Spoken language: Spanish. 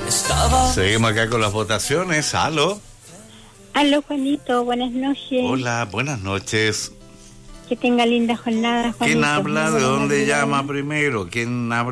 Seguimos acá con las votaciones. ¿Aló? Aló, Juanito, buenas noches. Hola, buenas noches. Que tenga linda jornada, Juanito. ¿Quién habla? ¿De dónde llama primero? ¿Quién habla?